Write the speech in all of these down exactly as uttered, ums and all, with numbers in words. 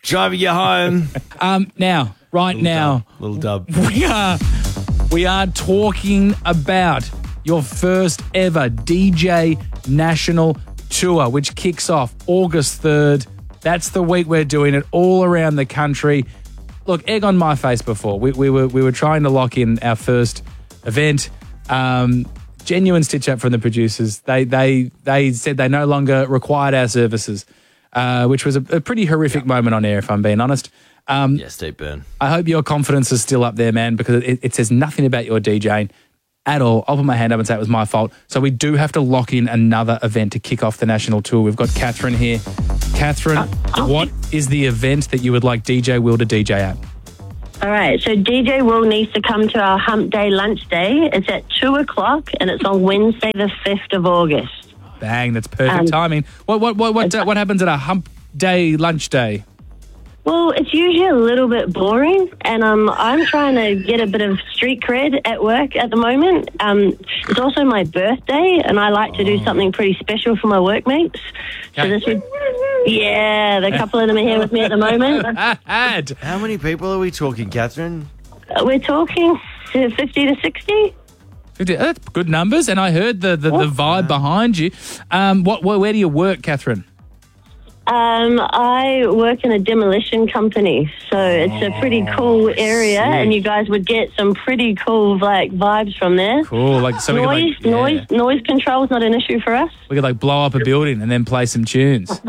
Driving you home. Um, now, right Little now, dub. Little dub. we are we are talking about your first ever D J National Tour, which kicks off August third. That's the week we're doing it all around the country. Look, egg on my face before. We, we were we were trying to lock in our first event. Um, genuine stitch up from the producers. They they they said they no longer required our services, uh, which was a, a pretty horrific yeah. moment on air, if I'm being honest. Um, yeah, Steve Byrne. I hope your confidence is still up there, man, because it, it says nothing about your DJing at all. I'll put my hand up and say it was my fault. So we do have to lock in another event to kick off the national tour. We've got Catherine here. Catherine, what is the event that you would like D J Will to D J at? All right, so D J Will needs to come to our Hump Day lunch day. It's at two o'clock and it's on Wednesday the fifth of August. Bang, that's perfect Um, timing. What what what what, uh, what happens at a Hump Day lunch day? Well, it's usually a little bit boring, and um, I'm trying to get a bit of street cred at work at the moment. Um, it's also my birthday, and I like to do something pretty special for my workmates. So this would, yeah, the couple of them are here with me at the moment. Ad. How many people are we talking, Catherine? Uh, We're talking to fifty to sixty. fifty, that's good numbers, and I heard the, the, the vibe behind you. Um, what, where, where do you work, Catherine? Um, I work in a demolition company, so it's a pretty cool area, sick. and you guys would get some pretty cool like vibes from there. Cool, like so we noise, could like, yeah. noise, noise control is not an issue for us. We could like blow up a building and then play some tunes.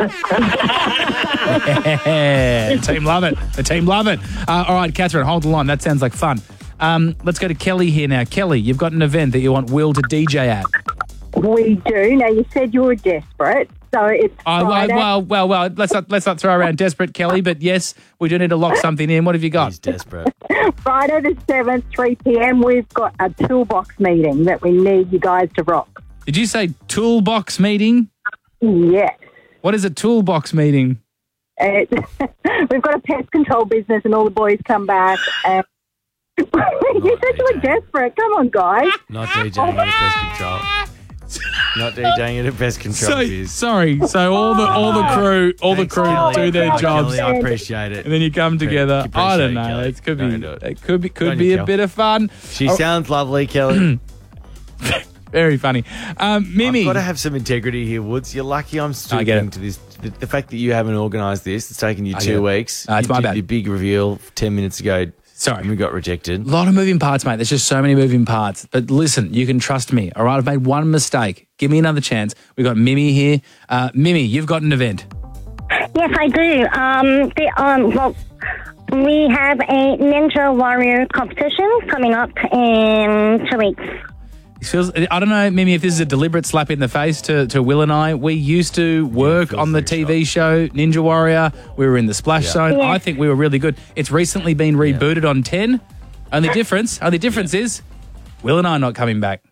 Yeah, the team love it. The team love it. Uh, all right, Catherine, hold the line. That sounds like fun. Um, let's go to Kelly here now. Kelly, you've got an event that you want Will to D J at. We do. Now, you said you were desperate, so it's Oh, well, Friday. well, well, well, let's not let's not throw around desperate, Kelly. But yes, we do need to lock something in. What have you got? He's desperate. Friday the seventh, three p.m, we've got a toolbox meeting that we need you guys to rock. Did you say toolbox meeting? Yes. What is a toolbox meeting? It, we've got a pest control business and all the boys come back. And you said you were desperate. Come on, guys. Not DJing at Pest Control. Not DJing at Pest Control. So, Biz. sorry. So all the all the crew all Thanks, the crew Kelly. do their jobs, Kelly, I appreciate it. and then you come together. Appreciate I don't it, know. Kelly. It could be Don't do it. it could be could Don't be you, a Kel? bit of fun. She Oh, sounds lovely, Kelly. very funny. Um, Mimi, I've got to have some integrity here, Woods. You're lucky I'm I get stooping it. to this. The, the fact that you haven't organised this, it's taken you I get two it. weeks. Uh, it's you my did bad. your big reveal ten minutes ago. Sorry. And we got rejected. A lot of moving parts, mate. There's just so many moving parts. But listen, you can trust me. All right, I've made one mistake. Give me another chance. We've got Mimi here. Uh, Mimi, you've got an event. Yes, I do. Um, the, um, well, we have a Ninja Warrior competition coming up in two weeks. It feels, I don't know, Mimi, if this is a deliberate slap in the face to, to Will and I. We used to work feels on the very T V show Ninja Warrior. We were in the Splash Yeah. Zone. Yeah. I think we were really good. It's recently been rebooted on ten. Only difference, only difference is Will and I are not coming back.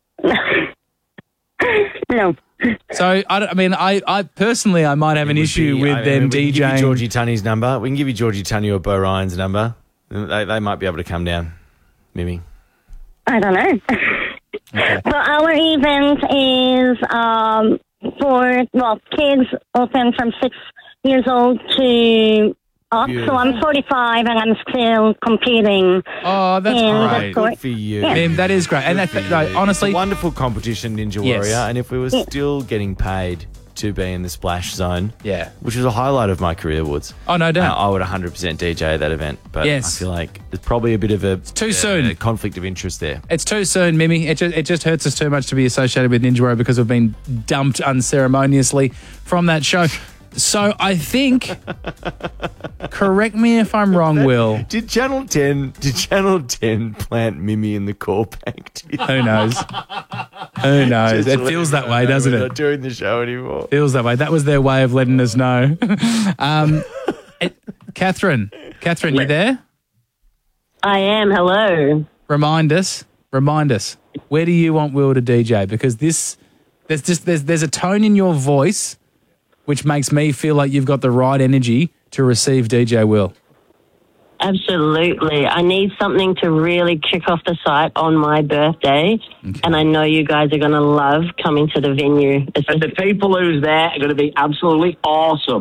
No. So, I, don't, I mean, I, I personally, I might have an It would issue be- with I them mean, we can give DJing. you Georgie Tunney's number. We can give you Georgie Tunney or Bo Ryan's number. They, they might be able to come down, Mimi. I don't know. So our event is um, for, well, kids open from six years old to up. So I'm forty-five and I'm still competing. Oh, that's in the great. sport. Good for you. Yeah. Mim, that is great. And that, no, It's honestly, a wonderful competition, Ninja Yes. Warrior. And if we were still getting paid to be in the Splash Zone, yeah. which was a highlight of my career, Woods, Oh, no uh, doubt. I would one hundred percent D J at that event. But Yes. I feel like there's probably a bit of a too uh, soon. conflict of interest there. It's too soon, Mimi. It just, it just hurts us too much to be associated with Ninja Warrior because we've been dumped unceremoniously from that show. So I think, correct me if I'm wrong, Will. Did Channel ten did Channel ten plant Mimi in the call bank? Do you Who knows? Who knows? Just It let feels us that know way, doesn't we're it? Not doing the show anymore. Feels that way. That was their way of letting us know. um, it, Catherine, Catherine, you there? I am. Hello. Remind us, remind us. Where do you want Will to D J? Because this, there's just there's there's a tone in your voice which makes me feel like you've got the right energy to receive D J Will. Absolutely. I need something to really kick off the site on my birthday. Okay. And I know you guys are going to love coming to the venue. It's And the people who's there are going to be absolutely awesome.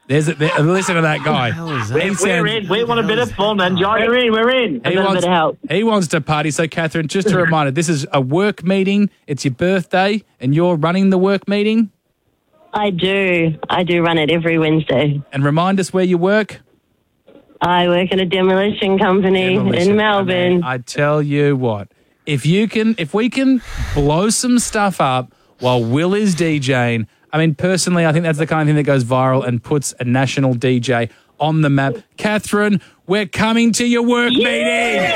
There's a, there, listen to that guy. We're, He we're sounds- in. We want a bit of fun, man. Join We're in. We're in. He wants, he wants to party. So, Catherine, just a reminder, this is a work meeting. It's your birthday, and you're running the work meeting. I do. I do run it every Wednesday. And remind us where you work. I work at a demolition company Demolition. in Melbourne. I tell you what, if you can, if we can blow some stuff up while Will is DJing, I mean, personally, I think that's the kind of thing that goes viral and puts a national D J on the map. Catherine, we're coming to your work meeting.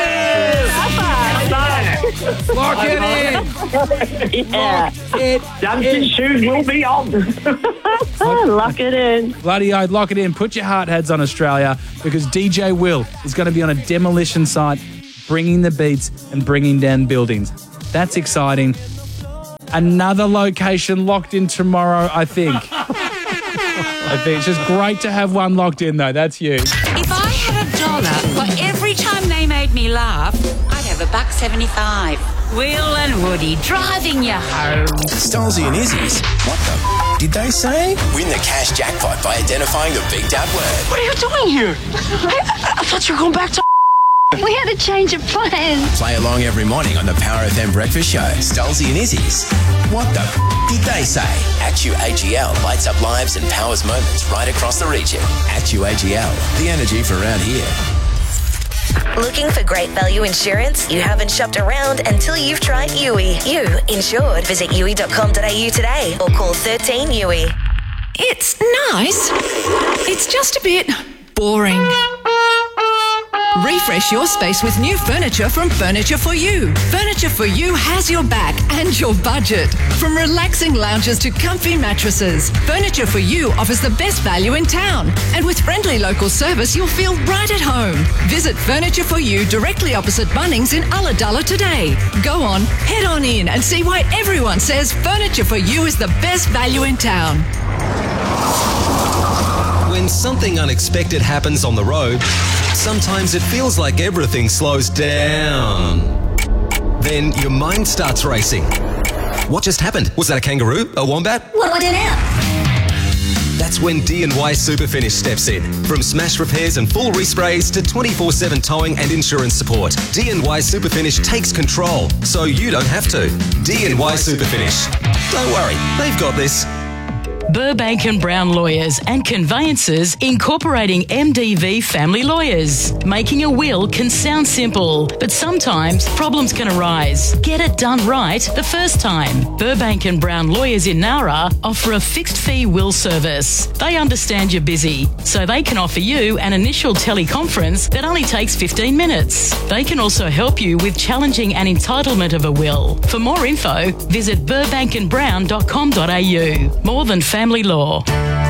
Lock it in. Yeah. It Dancing in. shoes will be on. Lock it in. Bloody oath, lock it in. Put your heart heads on Australia because D J Will is going to be on a demolition site bringing the beats and bringing down buildings. That's exciting. Another location locked in tomorrow, I think. I think it's just great to have one locked in, though. That's huge. If I had a dollar for every time they made me laugh, I'd have a buck seventy-five. Will and Woody driving you home. Stolzy and Izzy's. What the did they say? Win the cash jackpot by identifying the big dad word. What are you doing here? I, I thought you were going back to... We had a change of plans. Play along every morning on the Power F M breakfast show. Stolzy and Izzy's. What the did they say? Actu A G L lights up lives and powers moments right across the region. Actu A G L, the energy for around here. Looking for great value insurance? You haven't shopped around until you've tried U I. You insured. Visit U I dot com dot A U today or call thirteen U I. It's nice. It's just a bit boring. Refresh your space with new furniture from Furniture for You. Furniture for You has your back and your budget. From relaxing lounges to comfy mattresses, Furniture for You offers the best value in town. And with friendly local service, you'll feel right at home. Visit Furniture for You directly opposite Bunnings in Ulladulla today. Go on, head on in and see why everyone says Furniture for You is the best value in town. When something unexpected happens on the road, sometimes it feels like everything slows down. Then your mind starts racing. What just happened? Was that a kangaroo? A wombat? What did it? That's when D and Y Superfinish steps in. From smash repairs and full resprays to twenty-four seven towing and insurance support, D and Y Superfinish takes control so you don't have to. D and Y Superfinish. Don't worry, they've got this. Burbank and Brown Lawyers and Conveyancers incorporating M D V Family Lawyers. Making a will can sound simple, but sometimes problems can arise. Get it done right the first time. Burbank and Brown Lawyers in Nowra offer a fixed fee will service. They understand you're busy, so they can offer you an initial teleconference that only takes fifteen minutes. They can also help you with challenging an entitlement of a will. For more info, visit burbank and brown dot com dot A U. More than family law.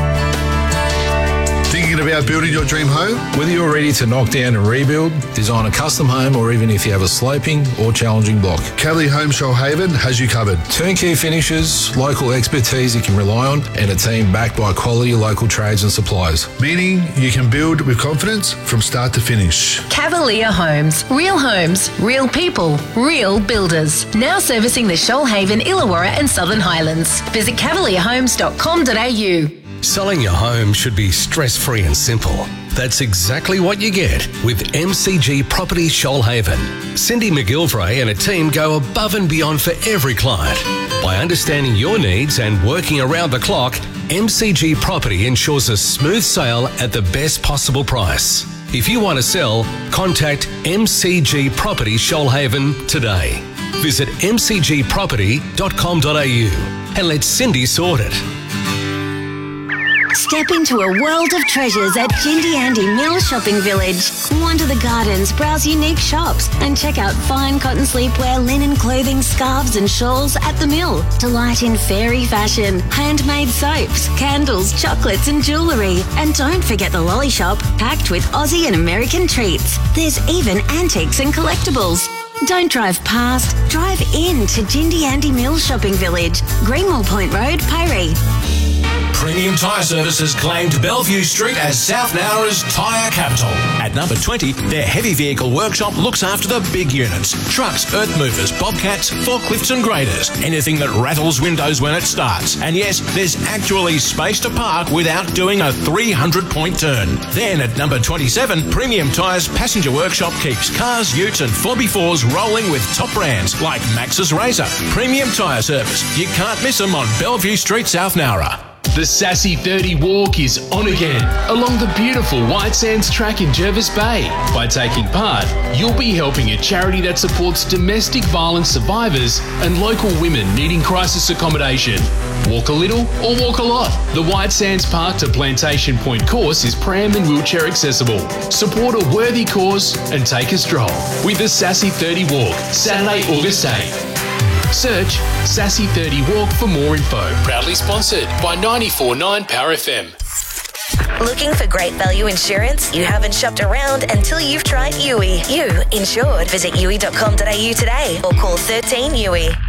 Thinking about building your dream home? Whether you're ready to knock down and rebuild, design a custom home, or even if you have a sloping or challenging block, Cavalier Home Shoalhaven has you covered. Turnkey finishes, local expertise you can rely on, and a team backed by quality local trades and suppliers. Meaning you can build with confidence from start to finish. Cavalier Homes. Real homes, real people, real builders. Now servicing the Shoalhaven, Illawarra and Southern Highlands. Visit cavalier homes dot com dot A U. Selling your home should be stress-free and simple. That's exactly what you get with M C G Property Shoalhaven. Cindy McGilvray and a team go above and beyond for every client. By understanding your needs and working around the clock, M C G Property ensures a smooth sale at the best possible price. If you want to sell, contact M C G Property Shoalhaven today. Visit m c g property dot com dot A U and let Cindy sort it. Step into a world of treasures at Jindy Andy Mill Shopping Village. Wander the gardens, browse unique shops, and check out fine cotton sleepwear, linen clothing, scarves and shawls at the mill. Delight in fairy fashion, handmade soaps, candles, chocolates and jewellery. And don't forget the lolly shop, packed with Aussie and American treats. There's even antiques and collectibles. Don't drive past, drive in to Jindy Andy Mill Shopping Village, Greenwell Point Road, Piree. Premium Tyre Service has claimed Bellevue Street as South Nowra's tyre capital. At number twenty, their heavy vehicle workshop looks after the big units. Trucks, earth movers, bobcats, forklifts and graders. Anything that rattles windows when it starts. And yes, there's actually space to park without doing a three hundred point turn. Then at number twenty-seven, Premium Tyres Passenger Workshop keeps cars, utes and four by fours rolling with top brands like Max's Razor. Premium Tyre Service. You can't miss them on Bellevue Street, South Nowra. The Sassy thirty Walk is on again along the beautiful White Sands track in Jervis Bay. By taking part, you'll be helping a charity that supports domestic violence survivors and local women needing crisis accommodation. Walk a little or walk a lot. The White Sands Park to Plantation Point course is pram and wheelchair accessible. Support a worthy cause and take a stroll with the Sassy thirty Walk, Saturday, August eighth. Search Sassy thirty Walk for more info. Proudly sponsored by ninety-four point nine Power F M. Looking for great value insurance? You haven't shopped around until you've tried U I. You insured. Visit U I dot com dot A U today or call thirteen U I.